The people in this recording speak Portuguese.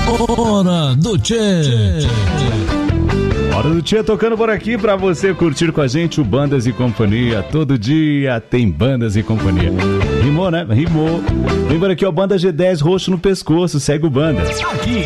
Hora do Tchê. Hora do Tchê tocando por aqui pra você curtir com a gente o Bandas e Companhia. Todo dia tem Bandas e Companhia. Rimou, né? Rimou. Vem por aqui, ó, Banda G10 roxo no pescoço. Segue o Bandas. Aqui